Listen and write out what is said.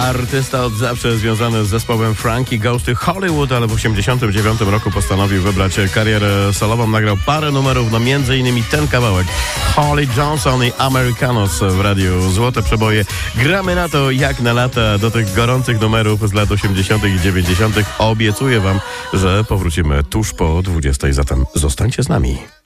artysta od zawsze związany z zespołem Frankie Goes to Hollywood, ale w 1989 roku postanowił wybrać karierę solową. Nagrał parę numerów, no między innymi ten kawałek Holly Johnson i Americanos w radiu Złote Przeboje. Gramy na to jak na lata do tych gorących numerów z lat 80. i 90. Obiecuję wam, że powrócimy tuż po 20, zatem zostańcie z nami.